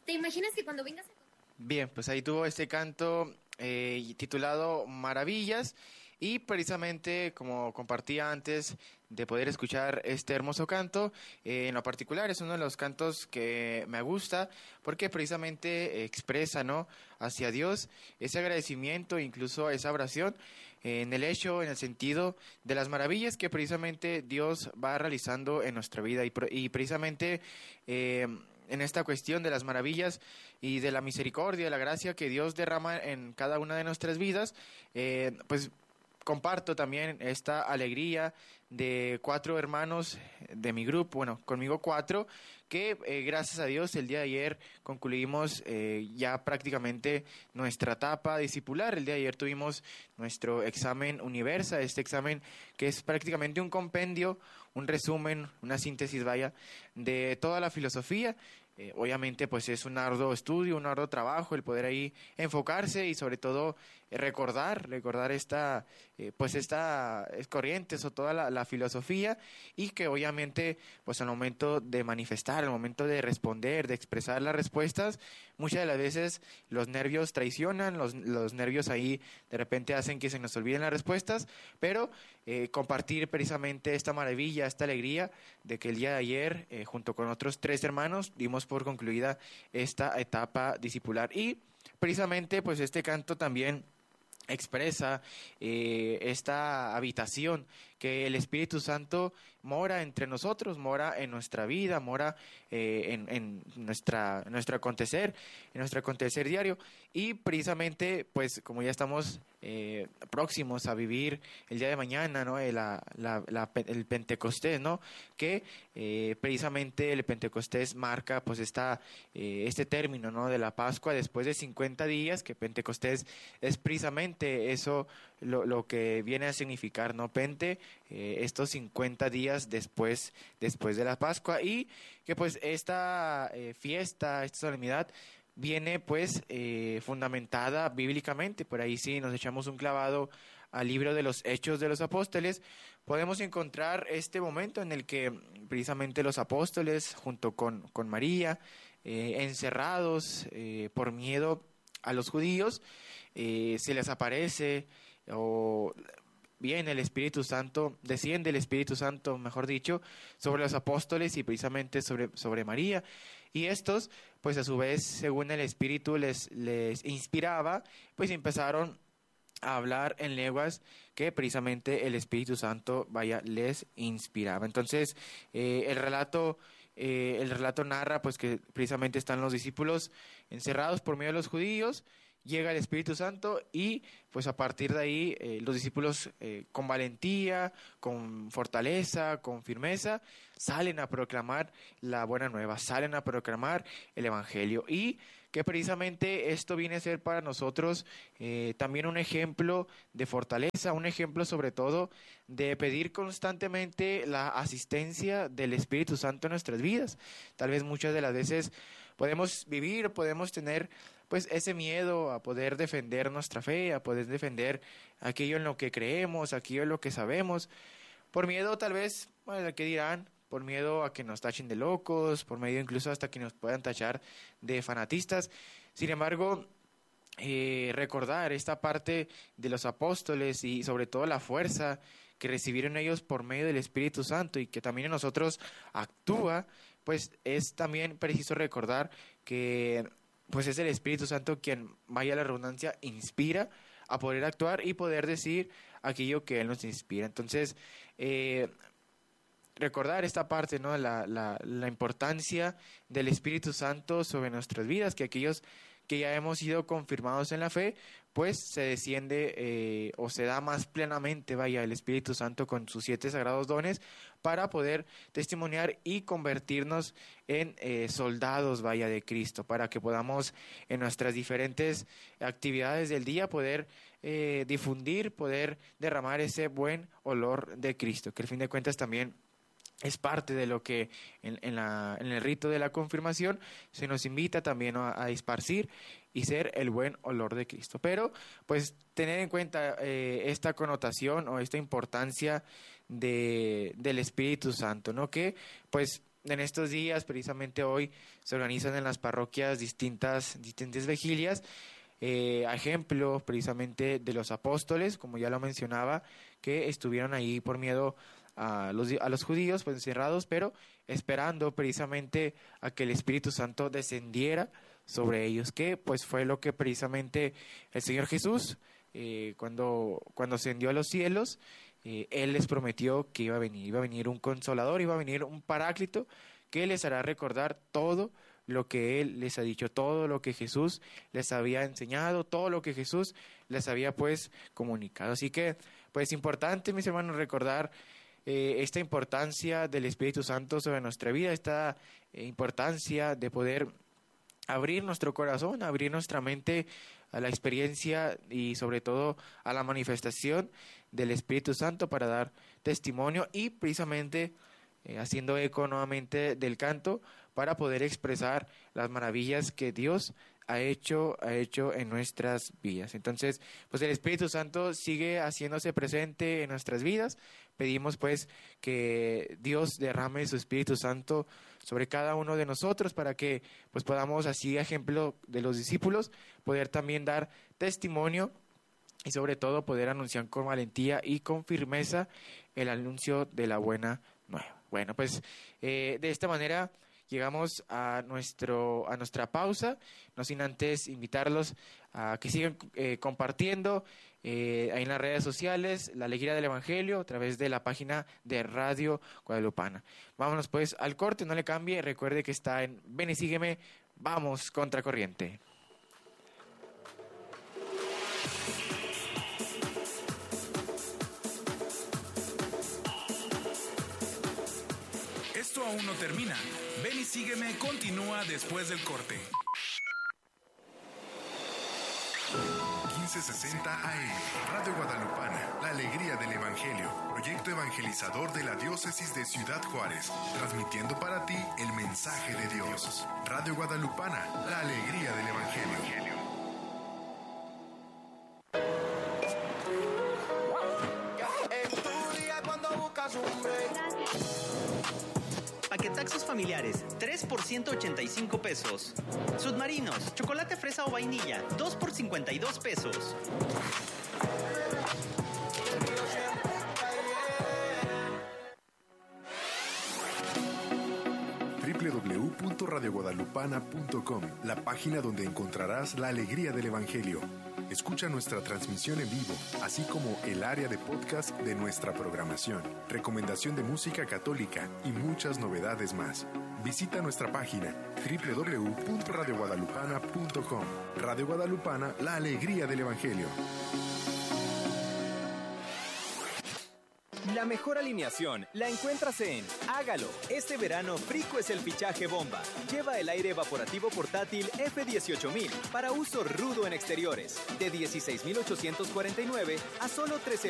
¿Te imaginas que cuando vengas a... Bien, pues ahí tuvo este canto titulado Maravillas, y precisamente como compartía antes de poder escuchar este hermoso canto, en lo particular es uno de los cantos que me gusta porque precisamente expresa, ¿no?, hacia Dios ese agradecimiento, incluso esa oración, en el hecho, en el sentido de las maravillas que precisamente Dios va realizando en nuestra vida y precisamente en esta cuestión de las maravillas y de la misericordia, de la gracia que Dios derrama en cada una de nuestras vidas, pues comparto también esta alegría de 4 hermanos de mi grupo, bueno, conmigo 4, que gracias a Dios el día de ayer concluimos ya prácticamente nuestra etapa discipular. El día de ayer tuvimos nuestro examen Universa, este examen que es prácticamente un compendio, un resumen, una síntesis, vaya, de toda la filosofía. Obviamente pues es un arduo estudio, un arduo trabajo el poder ahí enfocarse y sobre todo recordar esta corrientes o toda la filosofía, y que obviamente pues al momento de manifestar, al momento de responder, de expresar las respuestas, muchas de las veces los nervios traicionan, los nervios ahí de repente hacen que se nos olviden las respuestas, pero compartir precisamente esta maravilla, esta alegría de que el día de ayer junto con otros 3 hermanos dimos por concluida esta etapa discipular. Y precisamente pues este canto también expresa esta habitación que el Espíritu Santo mora entre nosotros, mora en nuestra vida, mora en nuestro acontecer diario. Y precisamente pues como ya estamos próximos a vivir el día de mañana, ¿no?, el Pentecostés, ¿no?, que precisamente el Pentecostés marca pues este término, ¿no?, de la Pascua después de 50 días, que Pentecostés es precisamente eso lo que viene a significar, ¿no?, Pente, estos 50 días después de la Pascua, y que pues esta fiesta, esta solemnidad viene pues fundamentada bíblicamente. Por ahí sí nos echamos un clavado al libro de los Hechos de los Apóstoles, podemos encontrar este momento en el que precisamente los apóstoles junto con María, encerrados por miedo a los judíos, se les aparece, o viene el Espíritu Santo, desciende el Espíritu Santo, mejor dicho, sobre los apóstoles y precisamente sobre María. Y estos, pues a su vez, según el Espíritu les inspiraba, pues empezaron a hablar en lenguas que precisamente el Espíritu Santo, les inspiraba. Entonces, el relato narra pues que precisamente están los discípulos encerrados por medio de los judíos. Llega el Espíritu Santo y pues a partir de ahí los discípulos con valentía, con fortaleza, con firmeza, salen a proclamar la buena nueva, salen a proclamar el Evangelio, y que precisamente esto viene a ser para nosotros también un ejemplo de fortaleza, un ejemplo sobre todo de pedir constantemente la asistencia del Espíritu Santo en nuestras vidas. Tal vez muchas de las veces podemos tener pues ese miedo a poder defender nuestra fe, a poder defender aquello en lo que creemos, aquello en lo que sabemos, por miedo tal vez, a qué dirán, por miedo a que nos tachen de locos, por medio incluso hasta que nos puedan tachar de fanatistas. Sin embargo, recordar esta parte de los apóstoles y sobre todo la fuerza que recibieron ellos por medio del Espíritu Santo y que también en nosotros actúa, pues es también preciso recordar que pues es el Espíritu Santo quien, vaya la redundancia, inspira a poder actuar y poder decir aquello que Él nos inspira. Entonces, recordar esta parte, ¿no?, la importancia del Espíritu Santo sobre nuestras vidas, que aquellos que ya hemos sido confirmados en la fe, pues se desciende o se da más plenamente, el Espíritu Santo con sus 7 sagrados dones para poder testimoniar y convertirnos en soldados, de Cristo, para que podamos en nuestras diferentes actividades del día poder difundir, poder derramar ese buen olor de Cristo, que al fin de cuentas también es parte de lo que en el rito de la confirmación se nos invita también a esparcir y ser el buen olor de Cristo. Pero pues tener en cuenta esta connotación o esta importancia del Espíritu Santo, ¿no?, que pues en estos días, precisamente hoy, se organizan en las parroquias distintas vigilias, a ejemplo precisamente de los apóstoles, como ya lo mencionaba, que estuvieron ahí por miedo a los judíos, pues encerrados, pero esperando precisamente a que el Espíritu Santo descendiera sobre ellos, que pues fue lo que precisamente el Señor Jesús, cuando ascendió a los cielos, Él les prometió que iba a venir un consolador, iba a venir un paráclito que les hará recordar todo lo que Él les ha dicho, todo lo que Jesús les había enseñado, todo lo que Jesús les había pues comunicado. Así que pues importante, mis hermanos, recordar esta importancia del Espíritu Santo sobre nuestra vida, esta importancia de poder abrir nuestro corazón, abrir nuestra mente a la experiencia y sobre todo a la manifestación del Espíritu Santo para dar testimonio y precisamente haciendo eco nuevamente del canto para poder expresar las maravillas que Dios ha hecho en nuestras vidas. Entonces, pues el Espíritu Santo sigue haciéndose presente en nuestras vidas. Pedimos pues que Dios derrame su Espíritu Santo sobre cada uno de nosotros para que pues podamos, así ejemplo de los discípulos, poder también dar testimonio y sobre todo poder anunciar con valentía y con firmeza el anuncio de la buena nueva. Bueno, pues de esta manera llegamos a nuestra pausa, no sin antes invitarlos a que sigan compartiendo ahí en las redes sociales la alegría del Evangelio a través de la página de Radio Guadalupana. Vámonos pues al corte, no le cambie, recuerde que está en Ven y Sígueme, vamos contracorriente. Esto aún no termina. Ven y Sígueme continúa después del corte. 1560 AM, Radio Guadalupana, la alegría del Evangelio, proyecto evangelizador de la diócesis de Ciudad Juárez, transmitiendo para ti el mensaje de Dios. Radio Guadalupana, la alegría del Evangelio. Paquetaxos familiares, 3 por 185 pesos. Submarinos, chocolate fresa o vainilla, 2 por 52 pesos. www.radioguadalupana.com, la página donde encontrarás la alegría del Evangelio. Escucha nuestra transmisión en vivo, así como el área de podcast de nuestra programación, recomendación de música católica y muchas novedades más. Visita nuestra página www.radioguadalupana.com. Radio Guadalupana, la alegría del Evangelio. La mejor alineación la encuentras en Hágalo. Este verano, Frico es el fichaje bomba. Lleva el aire evaporativo portátil F18000 para uso rudo en exteriores. De 16,849 a solo 13